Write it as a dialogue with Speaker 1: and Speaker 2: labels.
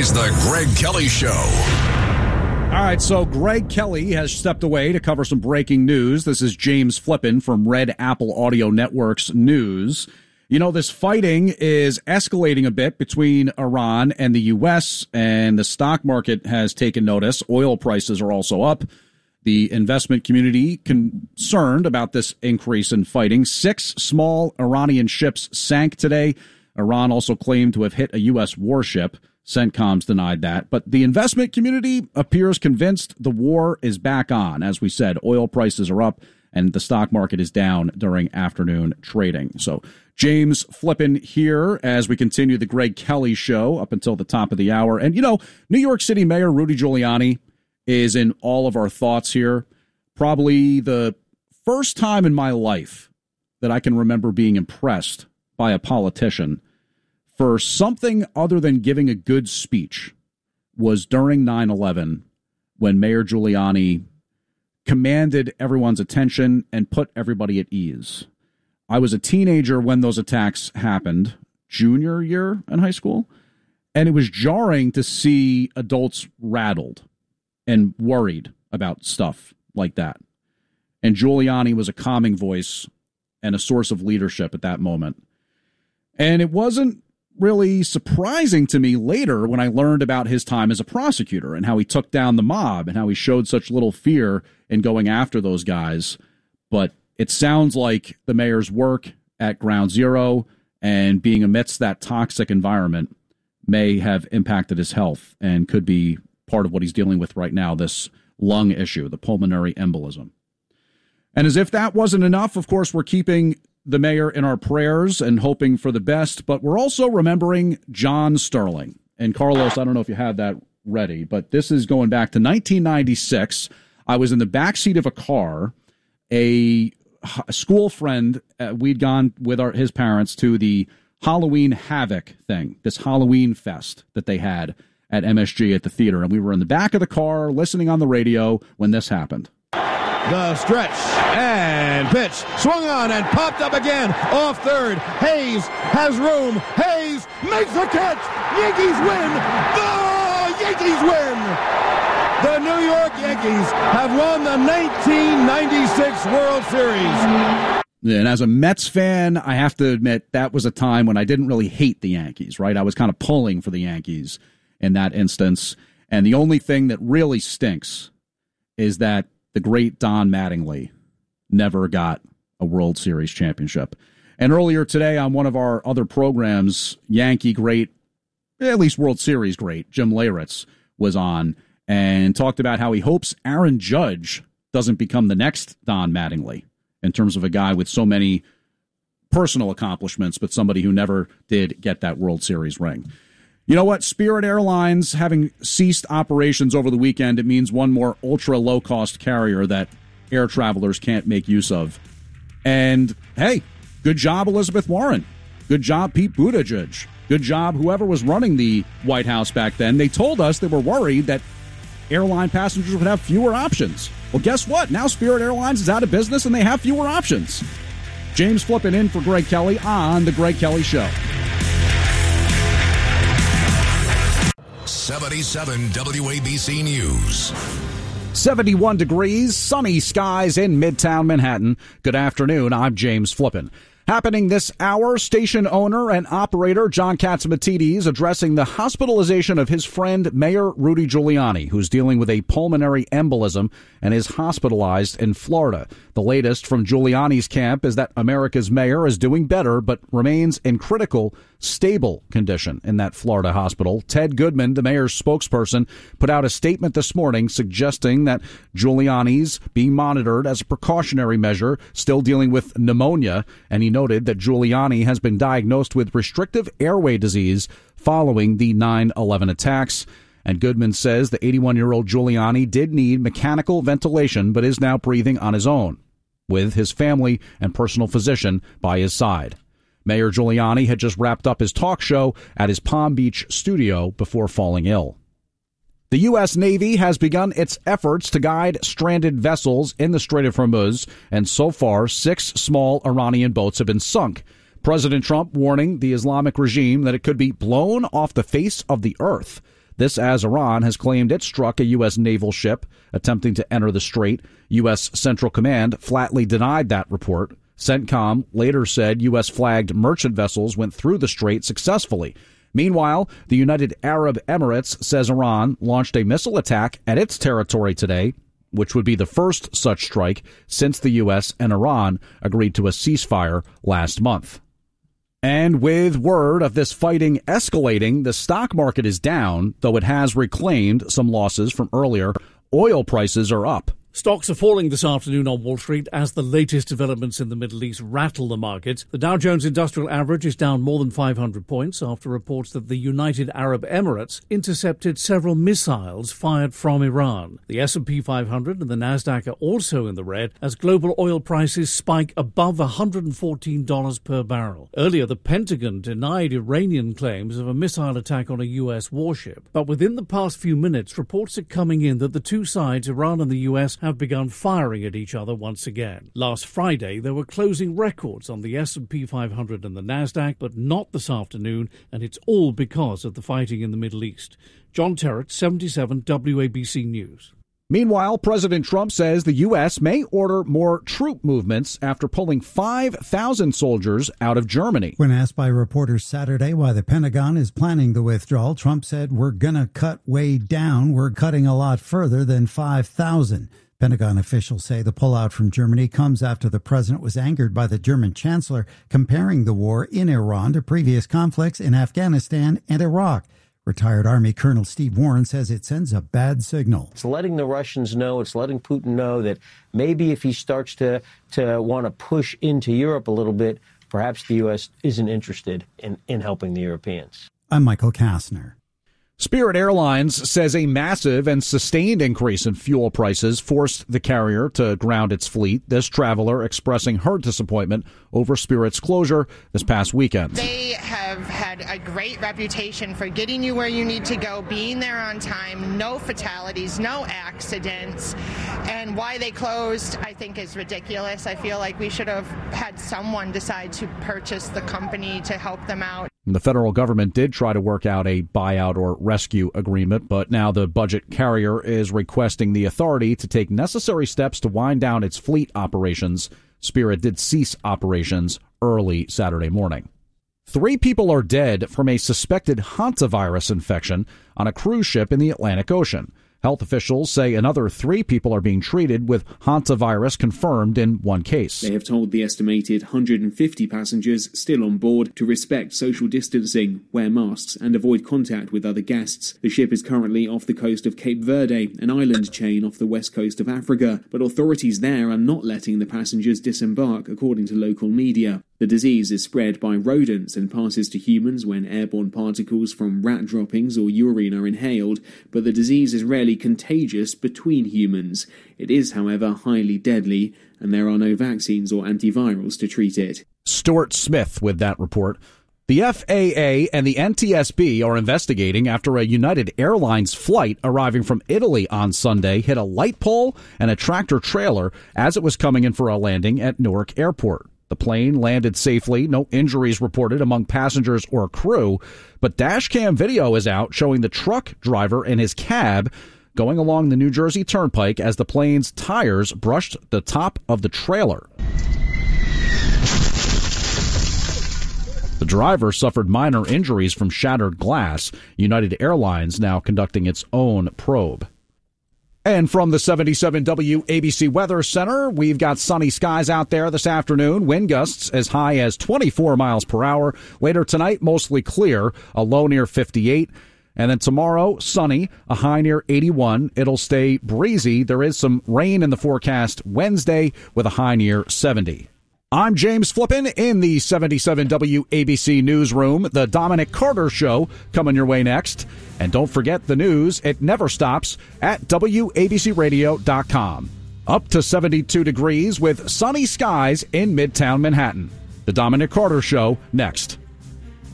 Speaker 1: is the Greg Kelly Show.
Speaker 2: All right, so Greg Kelly has stepped away to cover some breaking news. This is James Flippin from Red Apple Audio Network's news. You know, this fighting is escalating a bit between Iran and the U.S., and the stock market has taken notice. Oil prices are also up. The investment community concerned about this increase in fighting. 6 small Iranian ships sank today. Iran also claimed to have hit a U.S. warship. CENTCOM's denied that. But the investment community appears convinced the war is back on. As we said, oil prices are up and the stock market is down during afternoon trading. So James Flippin here as we continue the Greg Kelly Show up until the top of the hour. And, you know, New York City Mayor Rudy Giuliani is in all of our thoughts here. Probably the first time in my life that I can remember being impressed by a politician for something other than giving a good speech was during 9/11 when Mayor Giuliani commanded everyone's attention and put everybody at ease. I was a teenager when those attacks happened, junior year in high school, and it was jarring to see adults rattled and worried about stuff like that. And Giuliani was a calming voice and a source of leadership at that moment. And it wasn't really surprising to me later when I learned about his time as a prosecutor and how he took down the mob and how he showed such little fear in going after those guys. But it sounds like the mayor's work at Ground Zero and being amidst that toxic environment may have impacted his health and could be part of what he's dealing with right now, this lung issue, the pulmonary embolism. And as if that wasn't enough, of course, we're keeping the mayor in our prayers and hoping for the best, but we're also remembering John Sterling. And Carlos, I don't know if you had that ready, but this is going back to 1996. I was in the backseat of a car. A school friend, we'd gone with his parents to the Halloween Havoc thing, this Halloween fest that they had at MSG at the theater. And we were in the back of the car listening on the radio when this happened.
Speaker 3: The stretch and pitch swung on and popped up again off third. Hayes has room. Hayes makes the catch. Yankees win. The Yankees win. The New York Yankees have won the 1996 World Series.
Speaker 2: And as a Mets fan, I have to admit that was a time when I didn't really hate the Yankees, right? I was kind of pulling for the Yankees in that instance. And the only thing that really stinks is that the great Don Mattingly never got a World Series championship. And earlier today on one of our other programs, Yankee great, at least World Series great, Jim Leyritz was on and talked about how he hopes Aaron Judge doesn't become the next Don Mattingly in terms of a guy with so many personal accomplishments, but somebody who never did get that World Series ring. You know what? Spirit Airlines having ceased operations over the weekend, it means one more ultra low-cost carrier that air travelers can't make use of. And, hey, good job, Elizabeth Warren. Good job, Pete Buttigieg. Good job, whoever was running the White House back then. They told us they were worried that airline passengers would have fewer options. Well, guess what? Now Spirit Airlines is out of business and they have fewer options. James Flippin in for Greg Kelly on The Greg Kelly Show.
Speaker 1: 77 WABC News.
Speaker 2: 71 degrees, sunny skies in Midtown Manhattan. Good afternoon, I'm James Flippin. Happening this hour, station owner and operator John Catsimatidis addressing the hospitalization of his friend Mayor Rudy Giuliani, who's dealing with a pulmonary embolism and is hospitalized in Florida. The latest from Giuliani's camp is that America's mayor is doing better but remains in critical, stable condition in that Florida hospital. Ted Goodman, the mayor's spokesperson, put out a statement this morning suggesting that Giuliani's being monitored as a precautionary measure, still dealing with pneumonia, and he noted that Giuliani has been diagnosed with restrictive airway disease following the 9/11 attacks. And Goodman says the 81-year-old Giuliani did need mechanical ventilation but is now breathing on his own, with his family and personal physician by his side. Mayor Giuliani had just wrapped up his talk show at his Palm Beach studio before falling ill. The U.S. Navy has begun its efforts to guide stranded vessels in the Strait of Hormuz, and so far 6 small Iranian boats have been sunk. President Trump warning the Islamic regime that it could be blown off the face of the earth. This as Iran has claimed it struck a U.S. naval ship attempting to enter the strait. U.S. Central Command flatly denied that report. CENTCOM later said U.S.-flagged merchant vessels went through the strait successfully. Meanwhile, the United Arab Emirates says Iran launched a missile attack at its territory today, which would be the first such strike since the U.S. and Iran agreed to a ceasefire last month. And with word of this fighting escalating, the stock market is down, though it has reclaimed some losses from earlier. Oil prices are up.
Speaker 4: Stocks are falling this afternoon on Wall Street as the latest developments in the Middle East rattle the markets. The Dow Jones Industrial Average is down more than 500 points after reports that the United Arab Emirates intercepted several missiles fired from Iran. The S&P 500 and the Nasdaq are also in the red as global oil prices spike above $114 per barrel. Earlier, the Pentagon denied Iranian claims of a missile attack on a U.S. warship. But within the past few minutes, reports are coming in that the two sides, Iran and the U.S., have begun firing at each other once again. Last Friday, there were closing records on the S&P 500 and the Nasdaq, but not this afternoon, and it's all because of the fighting in the Middle East. John Terrett, 77 WABC News.
Speaker 2: Meanwhile, President Trump says the U.S. may order more troop movements after pulling 5,000 soldiers out of Germany.
Speaker 5: When asked by reporters Saturday why the Pentagon is planning the withdrawal, Trump said, "We're going to cut way down. We're cutting a lot further than 5,000. Pentagon officials say the pullout from Germany comes after the president was angered by the German chancellor comparing the war in Iran to previous conflicts in Afghanistan and Iraq. Retired Army Colonel Steve Warren says it sends a bad signal.
Speaker 6: It's letting the Russians know, it's letting Putin know that maybe if he starts to want to push into Europe a little bit, perhaps the U.S. isn't interested in helping the Europeans.
Speaker 5: I'm Michael Kastner.
Speaker 2: Spirit Airlines says a massive and sustained increase in fuel prices forced the carrier to ground its fleet. This traveler expressing her disappointment over Spirit's closure this past weekend.
Speaker 7: They have had a great reputation for getting you where you need to go, being there on time, no fatalities, no accidents. And why they closed, I think, is ridiculous. I feel like we should have had someone decide to purchase the company to help them out.
Speaker 2: The federal government did try to work out a buyout or rescue agreement, but now the budget carrier is requesting the authority to take necessary steps to wind down its fleet operations. Spirit did cease operations early Saturday morning. 3 people are dead from a suspected hantavirus infection on a cruise ship in the Atlantic Ocean. Health officials say another 3 people are being treated with hantavirus confirmed in one case.
Speaker 8: They have told the estimated 150 passengers still on board to respect social distancing, wear masks and avoid contact with other guests. The ship is currently off the coast of Cape Verde, an island chain off the west coast of Africa, but authorities there are not letting the passengers disembark, according to local media. The disease is spread by rodents and passes to humans when airborne particles from rat droppings or urine are inhaled, but the disease is rarely contagious between humans. It is, however, highly deadly, and there are no vaccines or antivirals to treat it.
Speaker 2: Stuart Smith with that report. The FAA and the NTSB are investigating after a United Airlines flight arriving from Italy on Sunday hit a light pole and a tractor trailer as it was coming in for a landing at Newark Airport. The plane landed safely, no injuries reported among passengers or crew, but dashcam video is out showing the truck driver and his cab going along the New Jersey Turnpike as the plane's tires brushed the top of the trailer. The driver suffered minor injuries from shattered glass. United Airlines now conducting its own probe. And from the 77 WABC Weather Center, we've got sunny skies out there this afternoon. Wind gusts as high as 24 miles per hour. Later tonight, mostly clear, a low near 58. And then tomorrow, sunny, a high near 81. It'll stay breezy. There is some rain in the forecast Wednesday with a high near 70. I'm James Flippin in the 77 WABC newsroom. The Dominic Carter Show coming your way next. And don't forget the news. It never stops at WABCRadio.com. Up to 72 degrees with sunny skies in Midtown Manhattan. The Dominic Carter Show next.